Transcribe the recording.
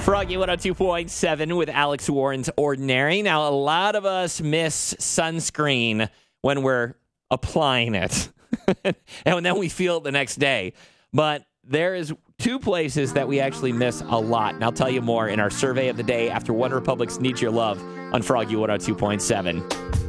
Froggy 102.7 with Alex Warren's Ordinary. Now, a lot of us miss sunscreen when we're applying it. And then we feel it the next day. But there is two places that we actually miss a lot. And I'll tell you more in our survey of the day after One Republic's Need Your Love on Froggy 102.7.